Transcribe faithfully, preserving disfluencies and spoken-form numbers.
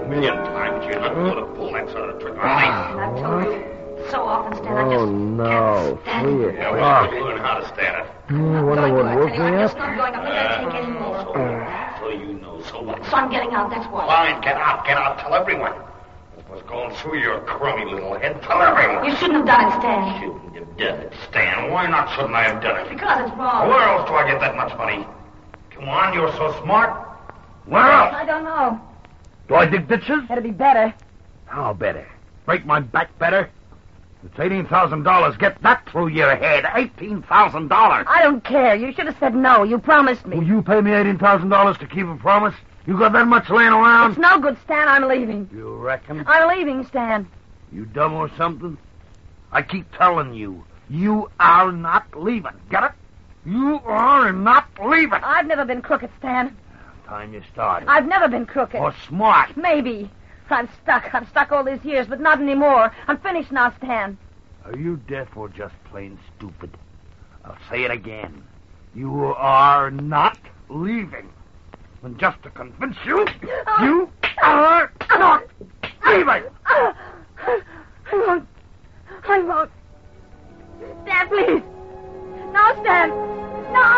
million times you're not going to pull that sort of trick on me. I've told you so often, Stan. I Oh, just no. can't stand Three it. Yeah, we o'clock. should learn how to stand it. You wonder Going what to, woke I tell you, me I'm just up? not going. I'm not going to take any more. So, so you know, so what? So I'm getting out, that's why. Fine, get out, get out, tell everyone. What's going through your crummy little head? Tell everyone. You shouldn't have done it, Stan. Shouldn't have done it, Stan. Why not shouldn't I have done it? Because it's wrong. Where else do I get that much money? Come on, you're so smart. Where else? I don't know. Do I dig ditches? It'd be better. How better? Break my back better? It's eighteen thousand dollars. Get that through your head. eighteen thousand dollars. I don't care. You should have said no. You promised me. Will you pay me eighteen thousand dollars to keep a promise? You got that much laying around? It's no good, Stan. I'm leaving. You reckon? I'm leaving, Stan. You dumb or something? I keep telling you, you are not leaving. Get it? You are not leaving. I've never been crooked, Stan. Time you started. I've never been crooked. Or smart. Maybe. I'm stuck. I'm stuck all these years, but not anymore. I'm finished now, Stan. Are you deaf or just plain stupid? I'll say it again. You are not leaving. And just to convince you, you are not leaving. I won't. I won't. Stan, please.